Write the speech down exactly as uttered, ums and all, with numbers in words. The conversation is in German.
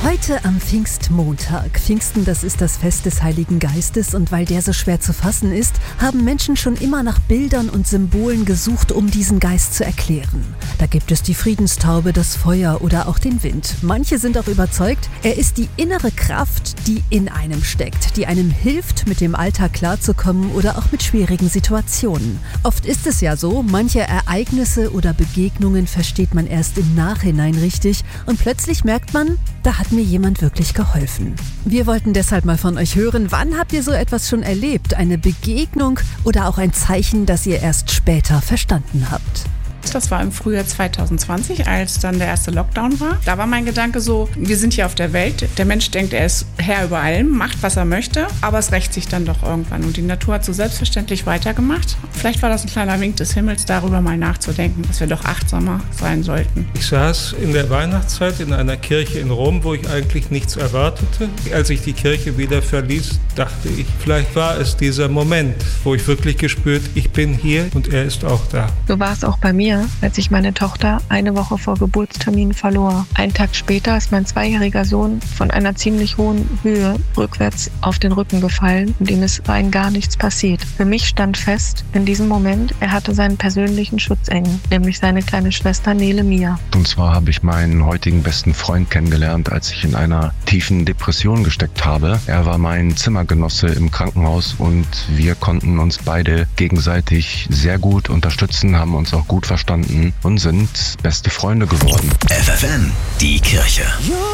Heute am Pfingstmontag. Pfingsten, das ist das Fest des Heiligen Geistes, und weil der so schwer zu fassen ist, haben Menschen schon immer nach Bildern und Symbolen gesucht, um diesen Geist zu erklären. Da gibt es die Friedenstaube, das Feuer oder auch den Wind. Manche sind auch überzeugt, er ist die innere Kraft, die in einem steckt, die einem hilft, mit dem Alltag klarzukommen oder auch mit schwierigen Situationen. Oft ist es ja so, manche Ereignisse oder Begegnungen versteht man erst im Nachhinein richtig und plötzlich merkt man, da hat mir jemand wirklich geholfen. Wir wollten deshalb mal von euch hören, wann habt ihr so etwas schon erlebt? Eine Begegnung oder auch ein Zeichen, das ihr erst später verstanden habt? Das war im Frühjahr zwanzig zwanzig, als dann der erste Lockdown war. Da war mein Gedanke so, wir sind hier auf der Welt. Der Mensch denkt, er ist Herr über allem, macht, was er möchte, aber es rächt sich dann doch irgendwann. Und die Natur hat so selbstverständlich weitergemacht. Vielleicht war das ein kleiner Wink des Himmels, darüber mal nachzudenken, dass wir doch achtsamer sein sollten. Ich saß in der Weihnachtszeit in einer Kirche in Rom, wo ich eigentlich nichts erwartete. Als ich die Kirche wieder verließ, dachte ich, vielleicht war es dieser Moment, wo ich wirklich gespürt, ich bin hier und er ist auch da. So war es auch bei mir, als ich meine Tochter eine Woche vor Geburtstermin verlor. Einen Tag später ist mein zweijähriger Sohn von einer ziemlich hohen Höhe rückwärts auf den Rücken gefallen und ihm ist rein gar nichts passiert. Für mich stand fest, in diesem Moment, er hatte seinen persönlichen Schutzengel, nämlich seine kleine Schwester Nele Mia. Und zwar habe ich meinen heutigen besten Freund kennengelernt, als ich in einer tiefen Depression gesteckt habe. Er war mein Zimmergenosse im Krankenhaus und wir konnten uns beide gegenseitig sehr gut unterstützen, haben uns auch gut verstanden und sind beste Freunde geworden. F F N, die Kirche.